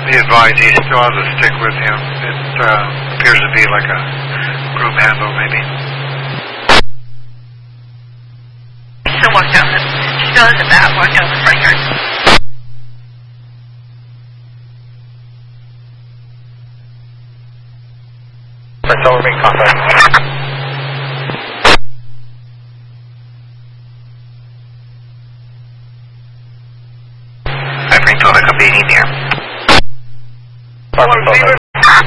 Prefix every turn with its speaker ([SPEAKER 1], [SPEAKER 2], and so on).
[SPEAKER 1] Be advised, he still has a stick with him. It appears to be like a broom handle, maybe.
[SPEAKER 2] Still walk down the, still in the back, walk down the front yard.
[SPEAKER 1] That's all we're making contact. I bring to the cabine here.